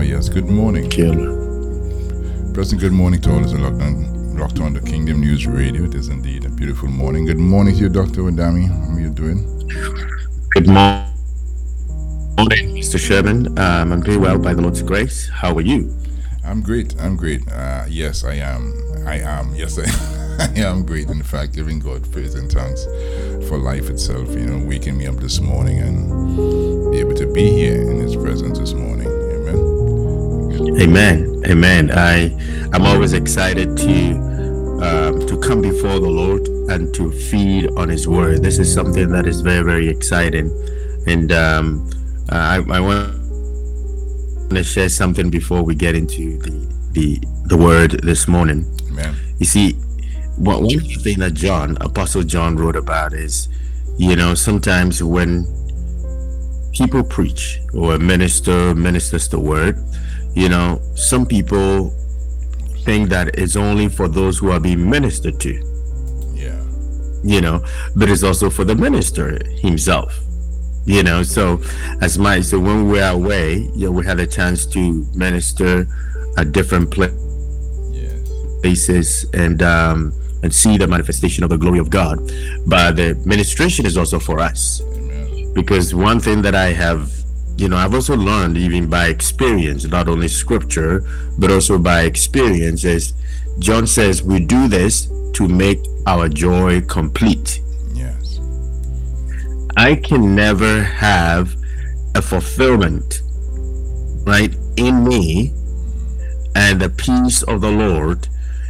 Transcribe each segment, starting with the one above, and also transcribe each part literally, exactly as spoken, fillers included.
yes, good morning. Kill. Present good morning to all those locked on, locked on the Kingdom News Radio. It is indeed a beautiful morning. Good morning to you, Doctor Wadami. How are you doing? Good morning, Mister Sherman. Um, I'm doing well by the Lord's grace. How are you? I'm great. I'm great. Uh, yes, I am. I am. Yes, I, I am great. In fact, giving God praise and thanks for life itself. You know, waking me up this morning and be able to be here in His presence this morning. Amen. Amen. Amen. I I'm always excited to um, to come before the Lord and to feed on His Word. This is something that is very very exciting, and um, I, I want to share something before we get into the the, the Word this morning. Amen. You see, one one thing that John, Apostle John, wrote about is, you know, sometimes when people preach or a minister ministers the Word, you know, some people think that it's only for those who are being ministered to. Yeah. You know, but it's also for the minister himself. You know, so as my so when we are away, you know, we had a chance to minister at different pla- Yes. places and um and see the manifestation of the glory of God. But the ministration is also for us, Amen. because one thing that I have, you know, I've also learned even by experience, not only scripture, but also by experience, is John says we do this to make our joy complete. Yes. I can never have a fulfillment, right, in me and the peace of the Lord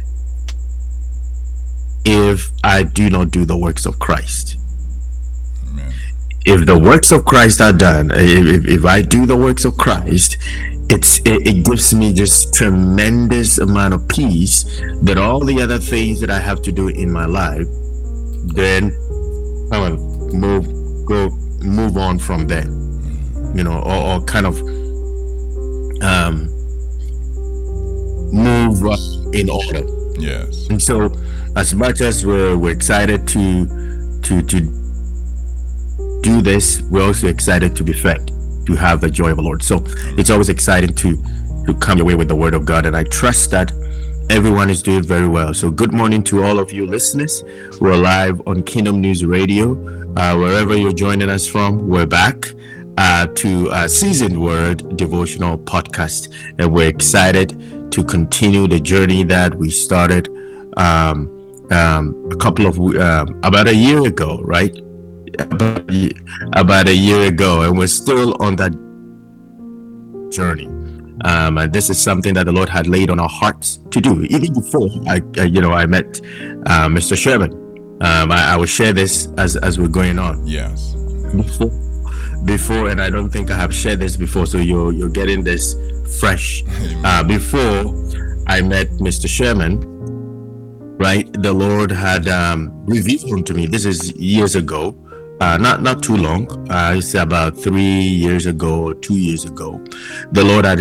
if I do not do the works of Christ. Amen. If the works of Christ are done, if, if I do the works of Christ, it's it, it gives me just tremendous amount of peace that all the other things that I have to do in my life, then I will move go move on from there, you know, or, or kind of um move uh, in order. Yes. And so, as much as we're, we're excited to to to do this, we're also excited to be fed, to have the joy of the Lord. So it's always exciting to to come your way with the Word of God, and I trust that everyone is doing very well. So good morning to all of you listeners. We're live on Kingdom News Radio. Uh, wherever you're joining us from, we're back uh, to uh, Seasoned Word Devotional Podcast, and we're excited to continue the journey that we started um, um, a couple of uh, about a year ago, right? About, about a year ago, and we're still on that journey. Um, and this is something that the Lord had laid on our hearts to do, even before I, I you know, I met uh, Mister Sherman. Um, I, I will share this as as we're going on. Yes. Before, before, and I don't think I have shared this before, so you're you're getting this fresh. Uh, before I met Mister Sherman, right? The Lord had um, revealed to me. This is years ago. Uh, not not too long. Uh, it's about three years ago or two years ago. The Lord had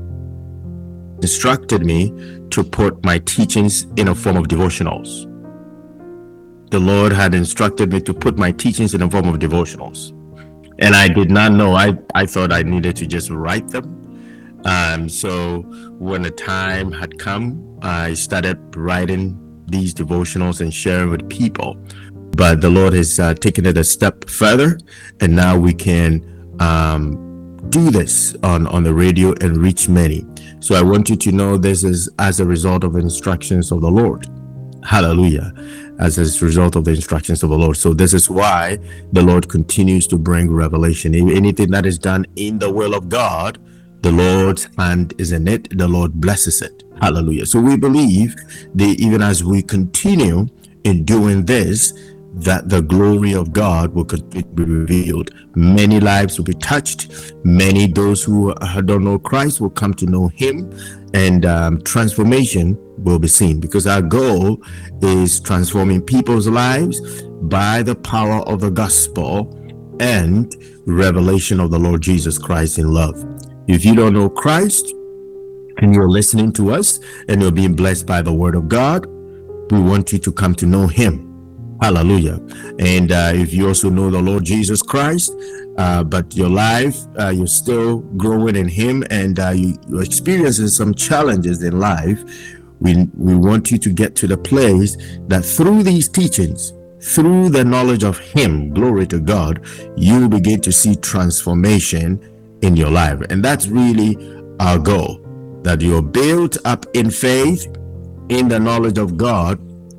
instructed me to put my teachings in a form of devotionals. The Lord had instructed me to put my teachings in a form of devotionals, and I did not know. I I thought I needed to just write them. Um, so when the time had come, I started writing these devotionals and sharing with people. But the Lord has uh, taken it a step further, and now we can um, do this on, on the radio and reach many. So I want you to know this is as a result of the instructions of the Lord. Hallelujah. As a result of the instructions of the Lord. So this is why the Lord continues to bring revelation. If anything that is done in the will of God, the Lord's hand is in it. The Lord blesses it. Hallelujah. So we believe that even as we continue in doing this, that the glory of God will continue to be revealed. Many lives will be touched. Many, those who don't know Christ, will come to know Him, and um, transformation will be seen, because our goal is transforming people's lives by the power of the gospel and revelation of the Lord Jesus Christ in love. If you don't know Christ and you're listening to us and you're being blessed by the Word of God, we want you to come to know Him. Hallelujah. And uh, if you also know the Lord Jesus Christ, uh, but your life, uh, you're still growing in Him, and uh, you, you're experiencing some challenges in life, we, we want you to get to the place that through these teachings, through the knowledge of Him, glory to God, you begin to see transformation in your life. And that's really our goal, that you're built up in faith, in the knowledge of God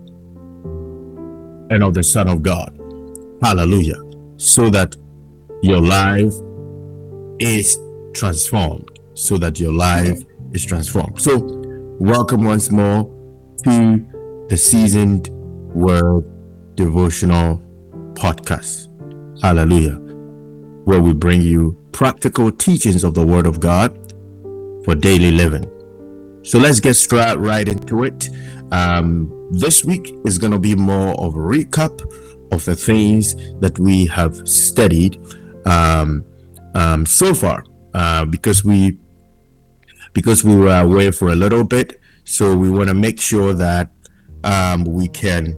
and of the Son of God. Hallelujah. So that your life is transformed. So that your life is transformed. So welcome once more to the Seasoned Word Devotional Podcast. Hallelujah. Where we bring you practical teachings of the Word of God for daily living. So let's get straight right into it. Um, this week is going to be more of a recap of the things that we have studied um, um, so far, uh, because we because we were away for a little bit. So we want to make sure that um, we can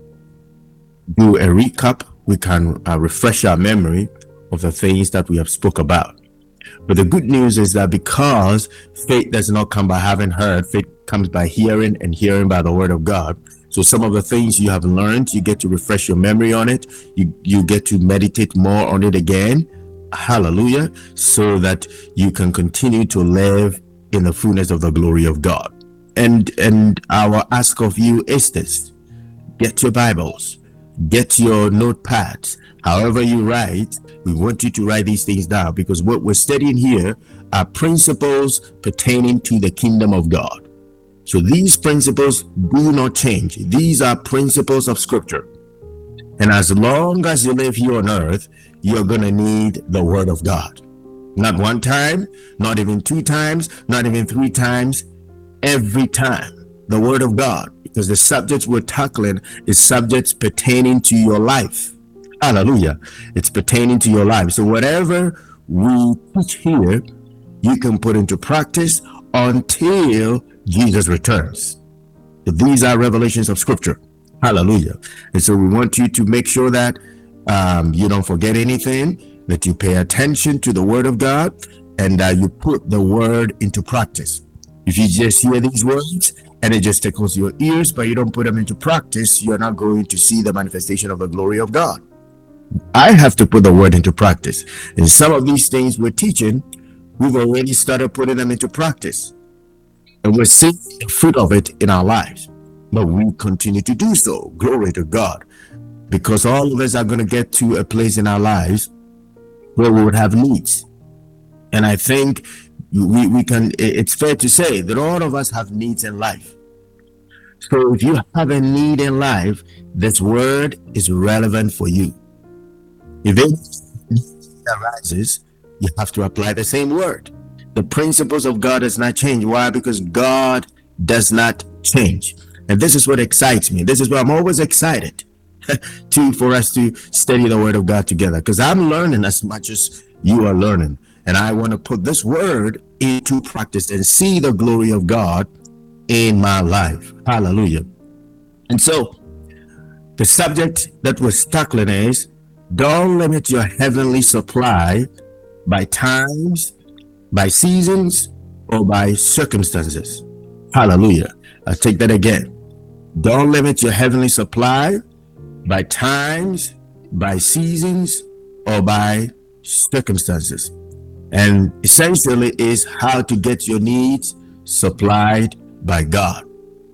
do a recap. We can uh, refresh our memory of the things that we have spoke about. But the good news is that because faith does not come by having heard, faith comes by hearing, and hearing by the Word of God. So some of the things you have learned, you get to refresh your memory on it. You, you get to meditate more on it again. Hallelujah. So that you can continue to live in the fullness of the glory of God. And, and our ask of you is this: get your Bibles, get your notepads. However you write, we want you to write these things down, because what we're studying here are principles pertaining to the kingdom of God. So these principles do not change. These are principles of Scripture. And as long as you live here on earth, you're going to need the Word of God. Not one time, not even two times, not even three times, every time. The Word of God, because the subjects we're tackling is subjects pertaining to your life. Hallelujah. It's pertaining to your life. So whatever we teach here, you can put into practice until Jesus returns. So these are revelations of Scripture. Hallelujah. And so we want you to make sure that um, you don't forget anything, that you pay attention to the Word of God, and that you put the Word into practice. If you just hear these words and it just tickles your ears, but you don't put them into practice, you're not going to see the manifestation of the glory of God. I have to put the Word into practice. And some of these things we're teaching, we've already started putting them into practice. And we're seeing the fruit of it in our lives. But we continue to do so. Glory to God. Because all of us are going to get to a place in our lives where we would have needs. And I think we, we can, it's fair to say that all of us have needs in life. So if you have a need in life, this word is relevant for you. If it arises, you have to apply the same word. The principles of God does not change. Why? Because God does not change. And this is what excites me. This is why I'm always excited to for us to study the Word of God together, because I'm learning as much as you are learning. And I want to put this word into practice and see the glory of God in my life. Hallelujah. And so the subject that we're tackling is: don't limit your heavenly supply by times, by seasons, or by circumstances. Hallelujah. I'll take that again. Don't limit your heavenly supply by times, by seasons, or by circumstances. And essentially is how to get your needs supplied by God.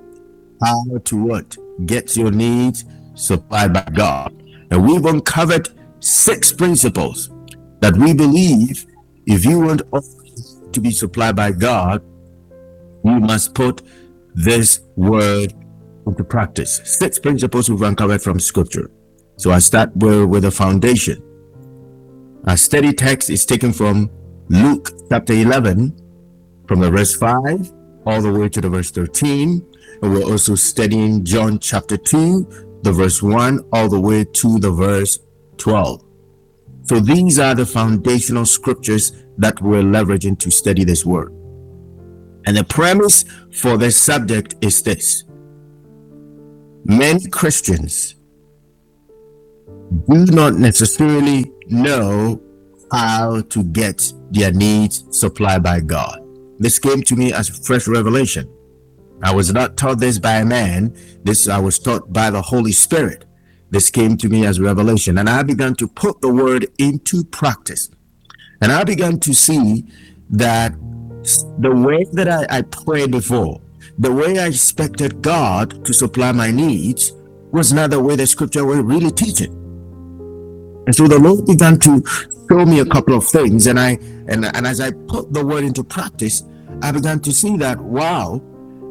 How to what? Get your needs supplied by God. And we've uncovered six principles that we believe if you want to be supplied by God, you must put this word into practice. Six principles we've uncovered from Scripture. So I start with, with a foundation. Our study text is taken from Luke chapter eleven, from the verse five all the way to the verse thirteen. And we're also studying John chapter two, the verse one all the way to the verse twelve. So these are the foundational scriptures that we're leveraging to study this word. And the premise for this subject is this: many Christians do not necessarily know how to get their needs supplied by God. This came to me as a fresh revelation. I was not taught this by a man. This I was taught by the Holy Spirit. This came to me as revelation, and I began to put the word into practice. And I began to see that the way that I, I prayed before, the way I expected God to supply my needs, was not the way the scripture was really teaching. And so the Lord began to show me a couple of things, and I and, and as I put the word into practice, I began to see that, wow,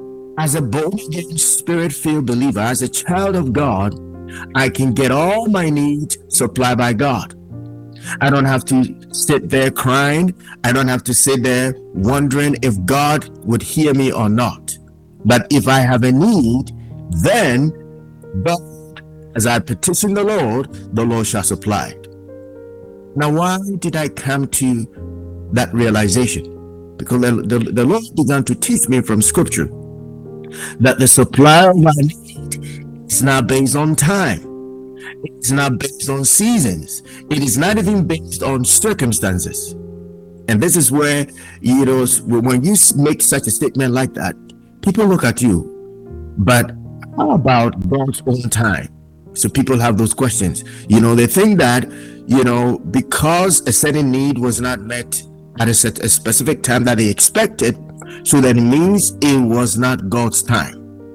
as a born-again, spirit-filled believer, as a child of God, I can get all my needs supplied by God. I don't have to sit there crying. I don't have to sit there wondering if God would hear me or not. But if I have a need, then God, as I petition the Lord, the Lord shall supply it. Now, why did I come to that realization? Because the, the, the Lord began to teach me from scripture that the supply of my need is not based on time. It's not based on seasons. It is not even based on circumstances. And this is where, you know, when you make such a statement like that, people look at you. But how about God's own time? So people have those questions. You know, they think that, you know, because a certain need was not met at a, set, a specific time that they expected, so that it means it was not God's time.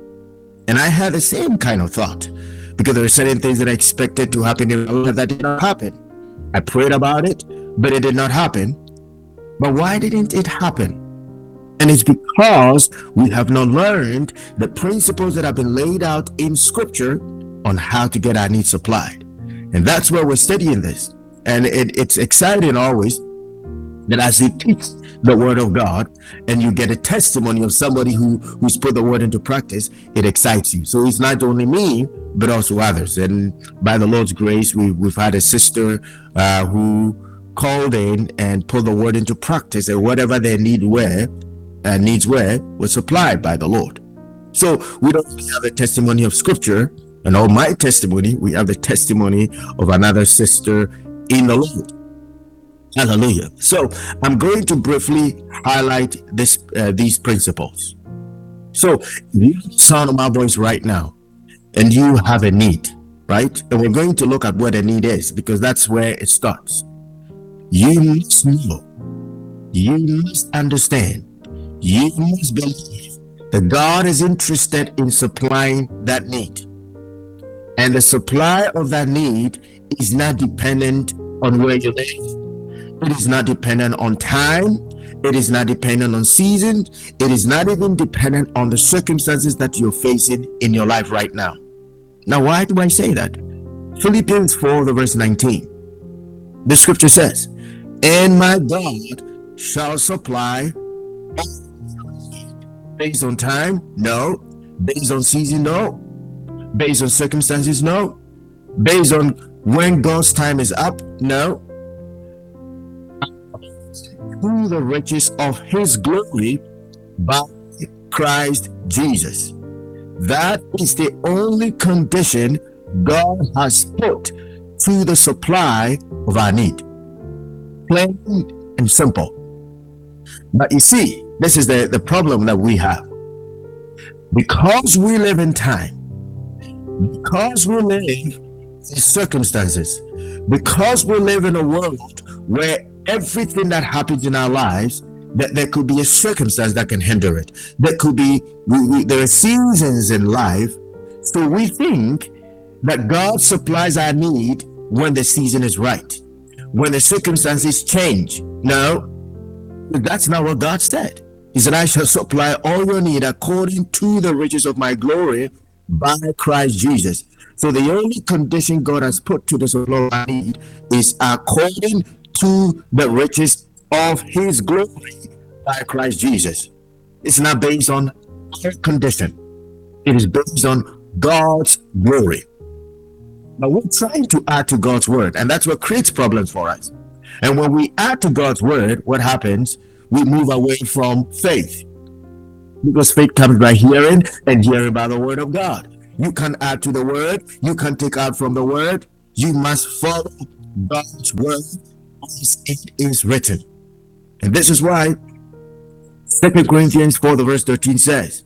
And I had the same kind of thought, because there are certain things that I expected to happen in my life that did not happen. I prayed about it, but it did not happen. But why didn't it happen? And it's because we have not learned the principles that have been laid out in scripture on how to get our needs supplied. And that's where we're studying this. And it, it's exciting always that as you teach the word of God and you get a testimony of somebody who who's put the word into practice, it excites you. So it's not only me, but also others. And by the Lord's grace, we, we've had a sister uh, who called in and put the word into practice, and whatever their need were, uh, needs were, was supplied by the Lord. So we don't have a testimony of scripture and all my testimony, we have the testimony of another sister in the Lord. Hallelujah. So I'm going to briefly highlight this uh, these principles. So you sound of my voice right now, and you have a need, right? And we're going to look at what a need is, because that's where it starts. You must know, you must understand, you must believe that God is interested in supplying that need. And the supply of that need is not dependent on where you live. It is not dependent on time. It is not dependent on season. It is not even dependent on the circumstances that you're facing in your life right now. Now, why do I say that? Philippians four, the verse nineteen. The scripture says, "And my God shall supply," based on time? No. Based on season? No. Based on circumstances? No. Based on when God's time is up? No. Through the riches of his glory by Christ Jesus. That is the only condition God has put to the supply of our need. Plain and simple. But you see, this is the, the problem that we have. Because we live in time, because we live in circumstances, because we live in a world where everything that happens in our lives, that there could be a circumstance that can hinder it. There could be, we, we, there are seasons in life. So we think that God supplies our need when the season is right, when the circumstances change. No, that's not what God said. He said, "I shall supply all your need according to the riches of my glory by Christ Jesus." So the only condition God has put to the supply of our need is according to the riches of his glory by Christ Jesus. It's not based on our condition. It is based on God's glory. But we're trying to add to God's word, and that's what creates problems for us. And when we add to God's word, what happens? We move away from faith. Because faith comes by hearing, and hearing by the word of God. You can add to the word, you can take out from the word. You must follow God's word as it is written. And this is why Second Corinthians four, the verse thirteen says,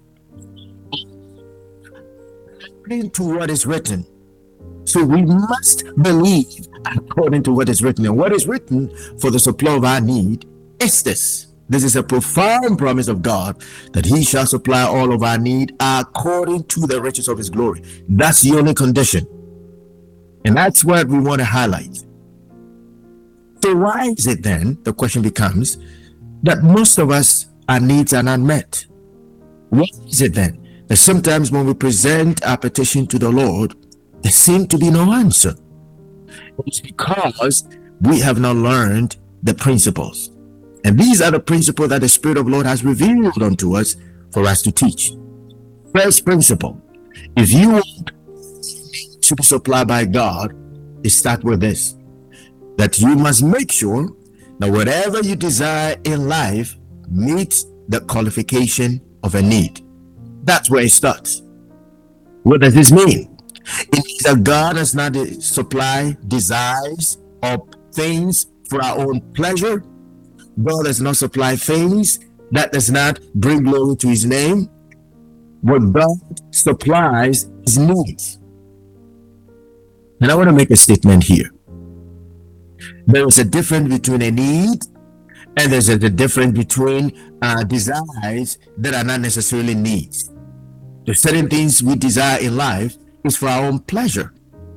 according to what is written. So we must believe according to what is written. And what is written for the supply of our need is this. This is a profound promise of God, that he shall supply all of our need according to the riches of his glory. That's the only condition. And that's what we want to highlight. So why is it then, the question becomes, that most of us, our needs are not met? Why is it then that sometimes when we present our petition to the Lord, there seems to be no answer? It's because we have not learned the principles. And these are the principles that the Spirit of the Lord has revealed unto us for us to teach. First principle, if you want to be supplied by God, it starts with this, that you must make sure that whatever you desire in life meets the qualification of a need. That's where it starts. What does this mean? It means that God does not supply desires or things for our own pleasure. God does not supply things that does not bring glory to his name. What God supplies is needs. And I want to make a statement here. There is a difference between a need and there's a difference between uh, desires that are not necessarily needs. There's certain things we desire in life is for our own pleasure.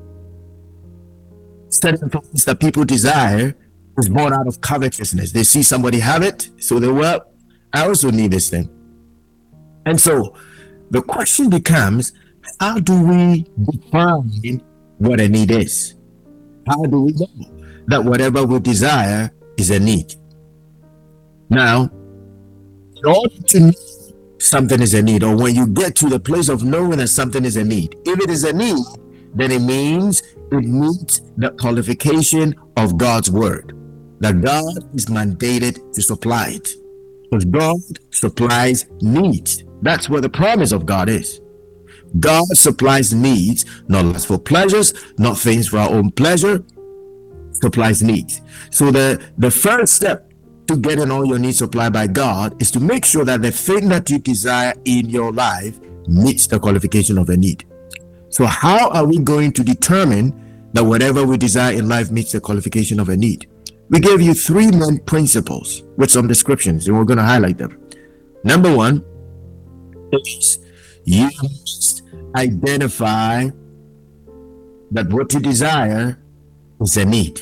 Certain things that people desire is born out of covetousness. They see somebody have it, so they, well, I also need this thing. And so the question becomes, how do we define what a need is? How do we know that whatever we desire is a need? Now, in order to know something is a need, or when you get to the place of knowing that something is a need, if it is a need, then it means it meets the qualification of God's word, that God is mandated to supply it. Because God supplies needs. That's where the promise of God is. God supplies needs, not for pleasures, not things for our own pleasure, supplies needs. So the, the first step to getting all your needs supplied by God is to make sure that the thing that you desire in your life meets the qualification of a need. So how are we going to determine that whatever we desire in life meets the qualification of a need? We gave you three main principles with some descriptions, and we're going to highlight them. Number one is you must identify that what you desire is a need.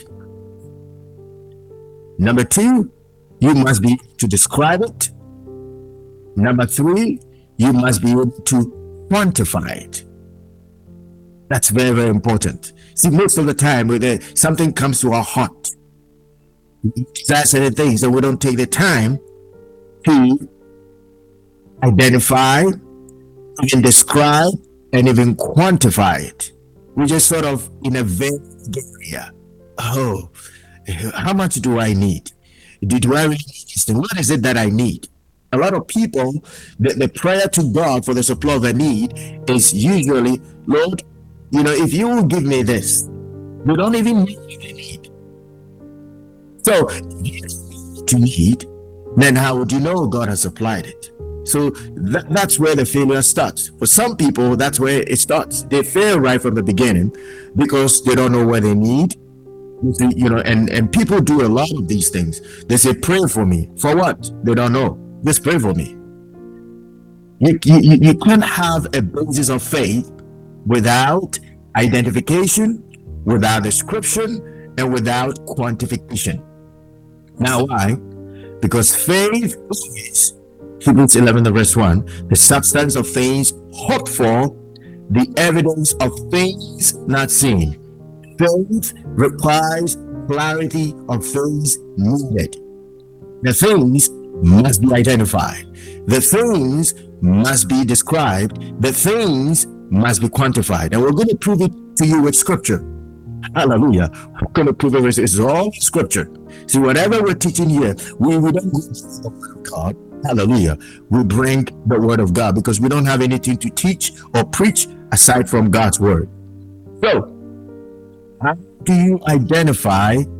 Number two, you must be able to describe it. Number three, you must be able to quantify it. That's very, very important. See, most of the time, when something comes to our heart, that's certain things, and we don't take the time to identify, even describe, and even quantify it. We just sort of in a vague area. Oh, how much do I need? Do, do I really need this thing? What is it that I need? A lot of people, the, the prayer to God for the supply of a need is usually, Lord, you know, if you will give me this, we don't even need what they need. So, to need, then how would you know God has supplied it? So that, that's where the failure starts. For some people, that's where it starts. They fail right from the beginning because they don't know what they need. You know, and, and people do a lot of these things. They say, pray for me. For what? They don't know. Just pray for me. You, you, you can't have a basis of faith without identification, without description, and without quantification. Now, why? Because faith is, Hebrews eleven, verse one, the substance of things hoped for, the evidence of things not seen. Faith requires clarity of things needed. The things must be identified. The things must be described. The things must be quantified. And we're going to prove it to you with scripture. Hallelujah. We're going to prove it. It's all scripture. See, whatever we're teaching here, we, we don't use the word of God. Hallelujah. We bring the word of God because we don't have anything to teach or preach aside from God's word. So, How do you identify